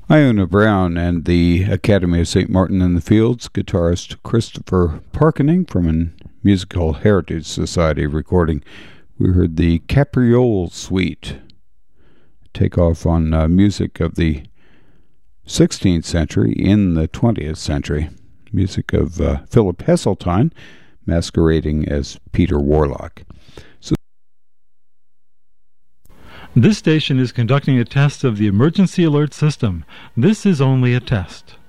Iona Brown and the Academy of St. Martin in the Fields guitarist Christopher Parkening from a Musical Heritage Society recording. We heard the Capriole Suite, take off on music of the 16th century in the 20th century. Music of Philip Heseltine masquerading as Peter Warlock. This station is conducting a test of the emergency alert system. This is only a test.